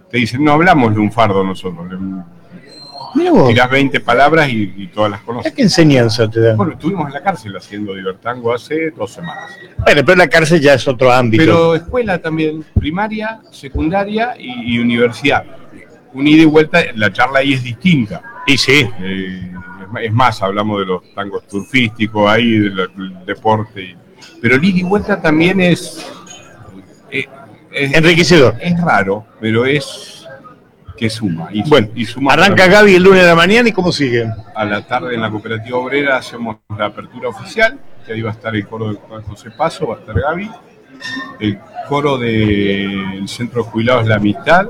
te dicen, no hablamos lunfardo nosotros. Mira vos. Tirás 20 palabras y todas las conoces. ¿Qué enseñanza te dan? Bueno, estuvimos en la cárcel haciendo Divertango hace 2 semanas. Bueno, pero la cárcel ya es otro ámbito. Pero escuela también, primaria, secundaria y universidad. Un ida y vuelta, la charla ahí es distinta. Y sí. Es más, hablamos de los tangos turfísticos ahí, del deporte. Pero el ida y vuelta también es enriquecedor. Es raro, pero es que suma. Y suma. Arranca Gaby el lunes de la mañana, ¿y cómo sigue? A la tarde en la Cooperativa Obrera hacemos la apertura oficial, que ahí va a estar el coro de Juan José Paso, va a estar Gaby, el coro del Centro de Jubilados La Amistad,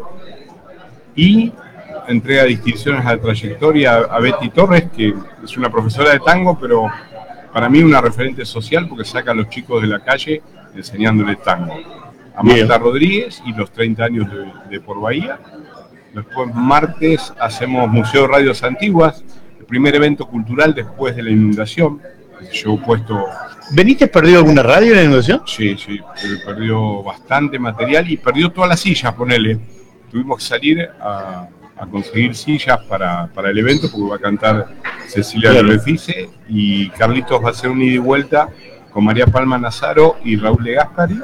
y entrega de distinciones a la trayectoria a Betty Torres, que es una profesora de tango, pero para mí una referente social porque saca a los chicos de la calle enseñándoles tango. A Marta Rodríguez y los 30 años de Por Bahía. Después martes hacemos Museo de Radios Antiguas, el primer evento cultural después de la inundación. Yo puesto... ¿Veniste perdido alguna radio en la inundación? Sí, perdió bastante material y perdió todas las sillas, ponele. Tuvimos que salir a conseguir sillas para el evento porque va a cantar Cecilia Lorefice y Carlitos va a hacer un ida y vuelta con María Palma Nazaro y Raúl de Gaspari.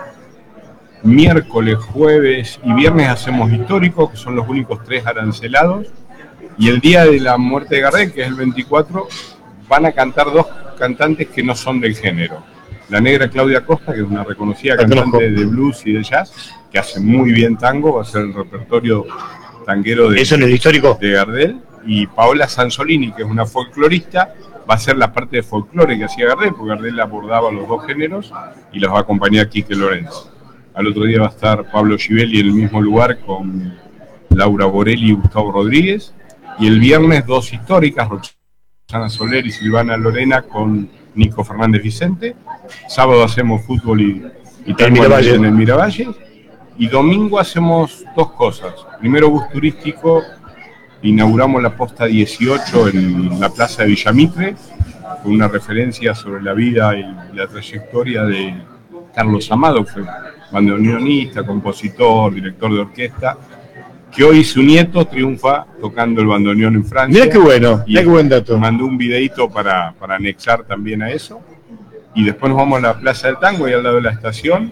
Miércoles, jueves y viernes hacemos históricos, que son los únicos 3 arancelados. Y el día de la muerte de Gardel, que es el 24, van a cantar 2 cantantes que no son del género. La negra Claudia Costa, que es una reconocida cantante de blues y de jazz, que hace muy bien tango, va a ser el repertorio tanguero de, ¿eso en el histórico? De Gardel. Y Paola Sansolini, que es una folclorista, va a ser la parte de folclore que hacía Gardel, porque Gardel abordaba los 2 géneros y los va a acompañar Quique Lorenz. Al otro día va a estar Pablo Givelli en el mismo lugar con Laura Borelli y Gustavo Rodríguez. Y el viernes 2 históricas, Roxana Soler y Silvana Lorena con Nico Fernández Vicente. Sábado hacemos fútbol y tango en el Miravalle. Y domingo hacemos 2 cosas. Primero, bus turístico. Inauguramos la posta 18 en la plaza de Villamitre, con una referencia sobre la vida y la trayectoria de Carlos Amado, que fue bandoneonista, compositor, director de orquesta, que hoy su nieto triunfa tocando el bandoneón en Francia. Mirá qué bueno, mirá qué buen dato. Mandó un videito para anexar también a eso. Y después nos vamos a la Plaza del Tango, y al lado de la estación,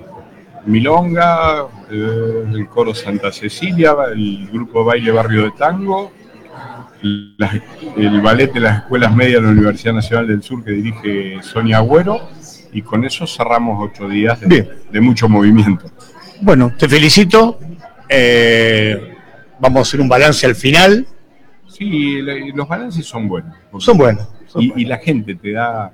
Milonga, el coro Santa Cecilia, el grupo Baile Barrio de Tango, el ballet de las escuelas medias de la Universidad Nacional del Sur que dirige Sonia Agüero. Y con eso cerramos 8 días de mucho movimiento. Bueno, te felicito. Vamos a hacer un balance al final. Sí, los balances son buenos. Son buenos. Y la gente te da...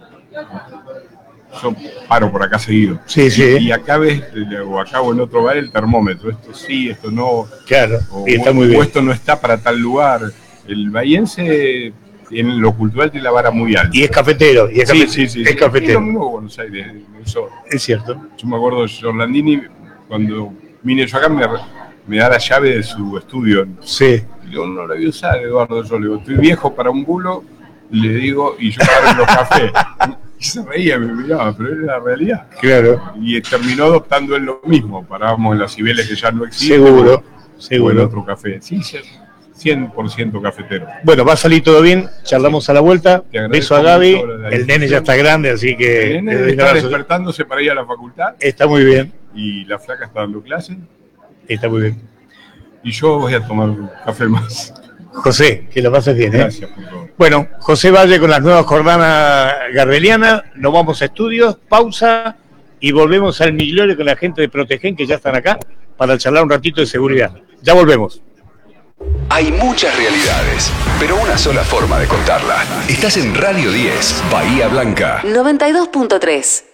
Yo paro por acá seguido. Sí. Y acá ves, o acá o en otro bar, el termómetro. Esto sí, esto no. Claro, y está muy bien. O esto no está para tal lugar. El bahiense... En lo cultural tiene la vara muy alta. Y es cafetero. Y es sí. Es cafetero. Es lo mismo Buenos Aires. Eso. Es cierto. Yo me acuerdo de Orlandini, cuando vine yo acá, me da la llave de su estudio. Sí. Y yo no la voy a usar, Eduardo. Yo le digo, estoy viejo para un bulo, le digo, y yo paro en los cafés. Y se reía, me miraba, pero era la realidad. Claro. Y terminó adoptando él lo mismo. Parábamos en las Cibeles que ya no existen. Seguro. O en otro café. Sí, 100% cafetero. Bueno, va a salir todo bien, charlamos a la vuelta. Beso a Gaby, el nene ya está grande, así que... El nene está despertándose para ir a la facultad. Está muy bien. Y la flaca está dando clases. Está muy bien. Y yo voy a tomar un café más. José, que lo pases bien. Gracias por todo. Bueno, José Valle con las nuevas jornadas gardelianas. Nos vamos a estudios, pausa y volvemos al Miglore con la gente de Protegen que ya están acá para charlar un ratito de seguridad. Ya volvemos. Hay muchas realidades, pero una sola forma de contarla. Estás en Radio 10, Bahía Blanca. 92.3.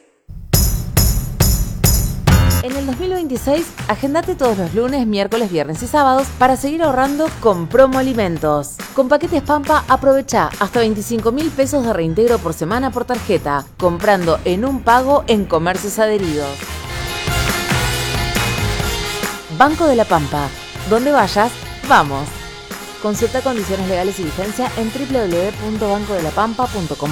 En el 2026, agendate todos los lunes, miércoles, viernes y sábados para seguir ahorrando con Promo Alimentos. Con paquetes Pampa, aprovecha hasta 25.000 pesos de reintegro por semana por tarjeta, comprando en un pago en comercios adheridos. Banco de la Pampa. Donde vayas, vamos. Consulta condiciones legales y vigencia en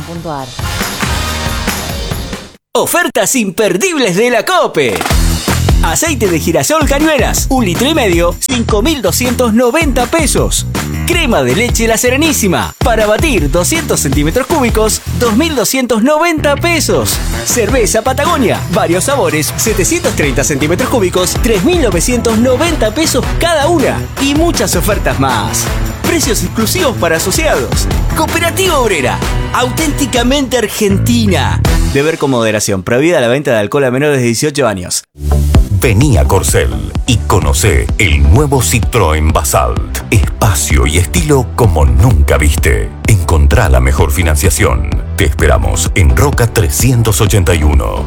www.bancodelapampa.com.ar. Ofertas imperdibles de la COPE. Aceite de girasol Cañuelas, 1,5 litros, 5.290 pesos. Crema de leche La Serenísima, para batir 200 centímetros cúbicos, 2.290 pesos. Cerveza Patagonia, varios sabores, 730 centímetros cúbicos, 3.990 pesos cada una. Y muchas ofertas más. Precios exclusivos para asociados. Cooperativa Obrera, auténticamente argentina. Beber con moderación. Prohibida la venta de alcohol a menores de 18 años. Vení a Corcel y conocé el nuevo Citroën Basalt. Espacio y estilo como nunca viste. Encontrá la mejor financiación. Te esperamos en Roca 381.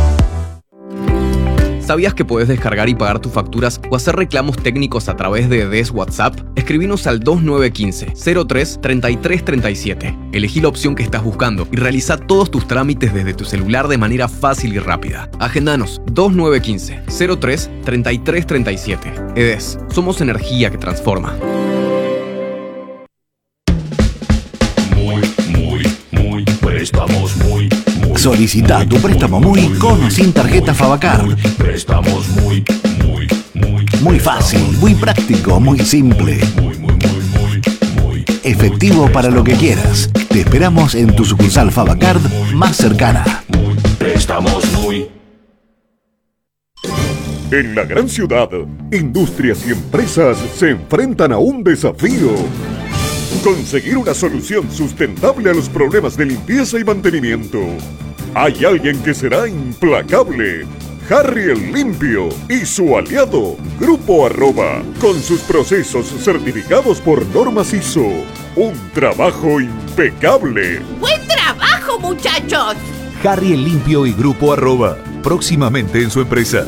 ¿Sabías que puedes descargar y pagar tus facturas o hacer reclamos técnicos a través de DES WhatsApp? Escribinos al 2915-03-3337. Elegí la opción que estás buscando y realiza todos tus trámites desde tu celular de manera fácil y rápida. Agendanos 2915-03-3337. EDES, somos energía que transforma. Préstamos muy. Solicita tu préstamo muy con o sin tarjeta Favacard. Préstamos muy. Muy fácil, muy práctico, muy simple. Muy. Efectivo para lo que quieras. Te esperamos en tu sucursal Favacard más cercana. Préstamos muy. En la gran ciudad, industrias y empresas se enfrentan a un desafío. Conseguir una solución sustentable a los problemas de limpieza y mantenimiento. Hay alguien que será implacable. Harry el Limpio y su aliado, Grupo Arroba, con sus procesos certificados por normas ISO. Un trabajo impecable. ¡Buen trabajo, muchachos! Harry el Limpio y Grupo Arroba, próximamente en su empresa.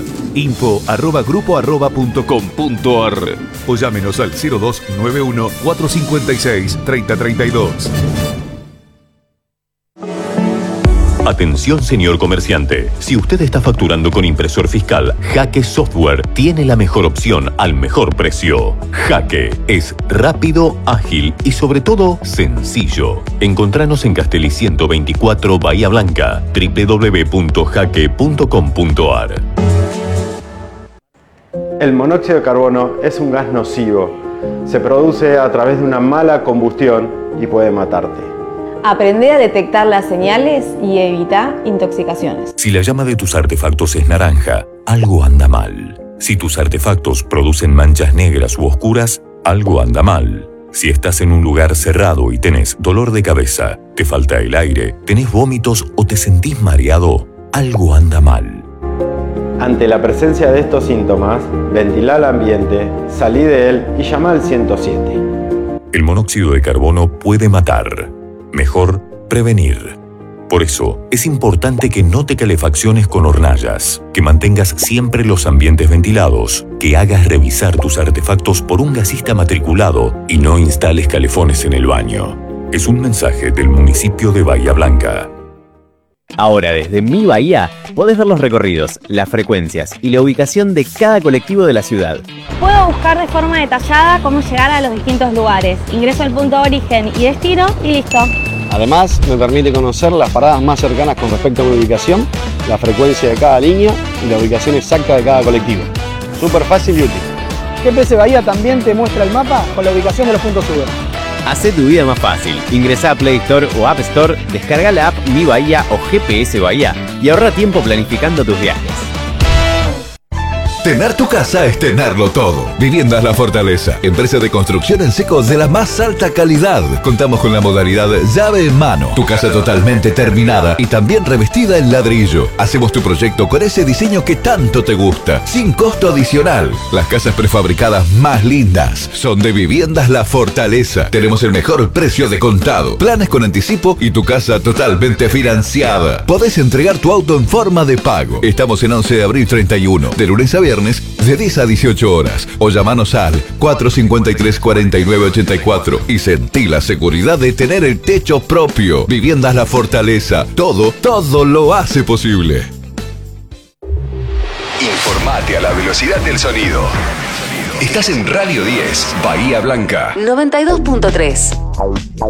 info@grupoarroba.com.ar o llámenos al 0291 456 3032. Atención, señor comerciante. Si usted está facturando con impresor fiscal, Jaque Software tiene la mejor opción al mejor precio. Jaque es rápido, ágil y sobre todo sencillo. Encontranos en Castelli 124 Bahía Blanca, www.jaque.com.ar. El monóxido de carbono es un gas nocivo. Se produce a través de una mala combustión y puede matarte. Aprende a detectar las señales y evita intoxicaciones. Si la llama de tus artefactos es naranja, algo anda mal. Si tus artefactos producen manchas negras u oscuras, algo anda mal. Si estás en un lugar cerrado y tenés dolor de cabeza, te falta el aire, tenés vómitos o te sentís mareado, algo anda mal. Ante la presencia de estos síntomas, ventila el ambiente, salí de él y llama al 107. El monóxido de carbono puede matar. Mejor prevenir. Por eso, es importante que no te calefacciones con hornallas, que mantengas siempre los ambientes ventilados, que hagas revisar tus artefactos por un gasista matriculado y no instales calefones en el baño. Es un mensaje del municipio de Bahía Blanca. Ahora, desde Mi Bahía, podés ver los recorridos, las frecuencias y la ubicación de cada colectivo de la ciudad. Puedo buscar de forma detallada cómo llegar a los distintos lugares. Ingreso al punto de origen y destino y listo. Además, me permite conocer las paradas más cercanas con respecto a mi ubicación, la frecuencia de cada línea y la ubicación exacta de cada colectivo. Súper fácil y útil. GPS Bahía también te muestra el mapa con la ubicación de los puntos Uber. Hacé tu vida más fácil. Ingresá a Play Store o App Store, descarga la app Mi Bahía o GPS Bahía y ahorra tiempo planificando tus viajes. Tener tu casa es tenerlo todo. Viviendas La Fortaleza, empresa de construcción en seco de la más alta calidad. Contamos con la modalidad llave en mano. Tu casa totalmente terminada y también revestida en ladrillo. Hacemos tu proyecto con ese diseño que tanto te gusta, sin costo adicional. Las casas prefabricadas más lindas son de Viviendas La Fortaleza. Tenemos el mejor precio de contado, planes con anticipo y tu casa totalmente financiada. Podés entregar tu auto en forma de pago. Estamos en 11 de abril 31, de lunes a viernes, de 10 a 18 horas o llamanos al 453-4984 y sentí la seguridad de tener el techo propio. Viviendas La Fortaleza, todo lo hace posible. Informate a la velocidad del sonido. Estás en Radio 10, Bahía Blanca 92.3.